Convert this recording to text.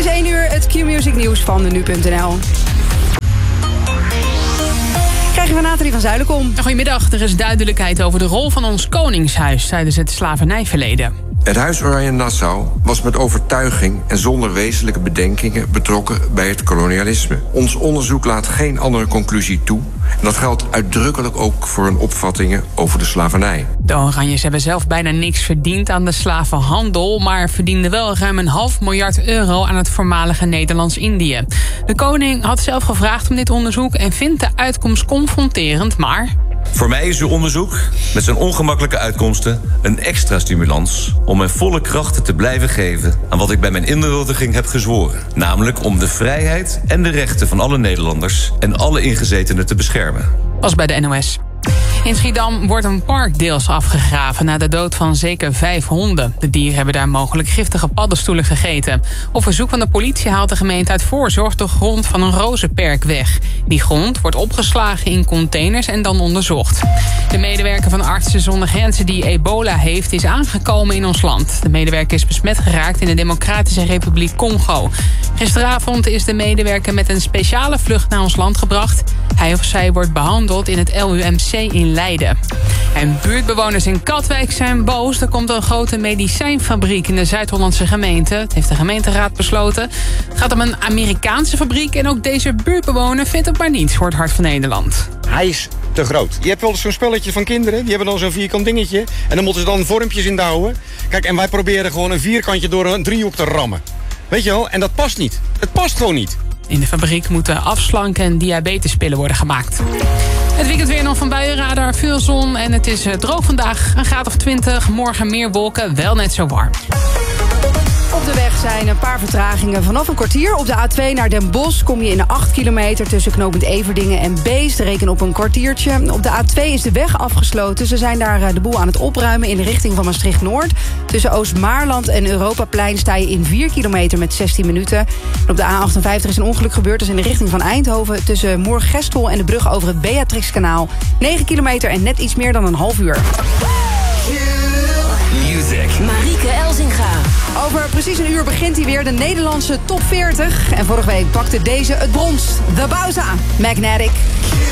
is 1 uur, het Q-Music nieuws van de nu.nl. Krijgen we Nathalie van Zuilenkom. Goedemiddag, er is duidelijkheid over de rol van ons koningshuis tijdens het slavernijverleden. Het Huis Oranje-Nassau was met overtuiging en zonder wezenlijke bedenkingen betrokken bij het kolonialisme. Ons onderzoek laat geen andere conclusie toe. En dat geldt uitdrukkelijk ook voor hun opvattingen over de slavernij. De Oranjes hebben zelf bijna niks verdiend aan de slavenhandel, maar verdienden wel ruim €500 miljard aan het voormalige Nederlands-Indië. De koning had zelf gevraagd om dit onderzoek en vindt de uitkomst confronterend, maar... Voor mij is uw onderzoek met zijn ongemakkelijke uitkomsten een extra stimulans om mijn volle krachten te blijven geven aan wat ik bij mijn inhuldiging heb gezworen. Namelijk om de vrijheid en de rechten van alle Nederlanders en alle ingezetenen te beschermen. Was bij de NOS. In Schiedam wordt een park deels afgegraven na de dood van zeker 5 honden. De dieren hebben daar mogelijk giftige paddenstoelen gegeten. Op verzoek van de politie haalt de gemeente uit voorzorg de grond van een rozenperk weg. Die grond wordt opgeslagen in containers en dan onderzocht. De medewerker van Artsen zonder Grenzen die ebola heeft is aangekomen in ons land. De medewerker is besmet geraakt in de Democratische Republiek Congo. Gisteravond is de medewerker met een speciale vlucht naar ons land gebracht. Hij of zij wordt behandeld in het LUMC in Leiden. En buurtbewoners in Katwijk zijn boos. Er komt een grote medicijnfabriek in de Zuid-Hollandse gemeente. Het heeft de gemeenteraad besloten. Het gaat om een Amerikaanse fabriek en ook deze buurtbewoner vindt het maar niets voor het Hart van Nederland. Hij is te groot. Je hebt wel eens zo'n spelletje van kinderen. Die hebben dan zo'n vierkant dingetje. En dan moeten ze dan vormpjes in douwen. Kijk, en wij proberen gewoon een vierkantje door een driehoek te rammen. Weet je wel? En dat past niet. Het past gewoon niet. In de fabriek moeten afslanken en diabetespillen worden gemaakt. Het weekend weer nog van buienradar, veel zon en het is droog vandaag. Een graad of 20, morgen meer wolken, wel net zo warm. Op de weg zijn een paar vertragingen vanaf een kwartier. Op de A2 naar Den Bosch kom je in de 8 kilometer tussen knooppunt Everdingen en Beest. Reken op een kwartiertje. Op de A2 is de weg afgesloten. Ze zijn daar de boel aan het opruimen in de richting van Maastricht-Noord. Tussen Oost-Maarland en Europaplein sta je in 4 kilometer met 16 minuten. En op de A58 is een ongeluk gebeurd, dus in de richting van Eindhoven. Tussen Moergestel en de brug over het Beatrixkanaal. 9 kilometer en net iets meer dan een half uur. Music. Marieke Elzinga. Over precies een uur begint hij weer, de Nederlandse top 40. En vorige week pakte deze het brons. The Bauza, Magnetic.